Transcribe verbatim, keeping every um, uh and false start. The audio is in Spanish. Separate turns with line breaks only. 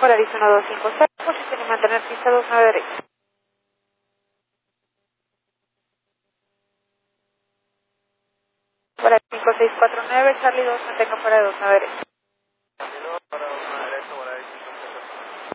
Polaris uno dos cinco cero, posición y mantener pista dos nueve derecha. Polaris cinco seis cuatro nueve, Charlie dos, mantenga fuera de dos nueve derecha.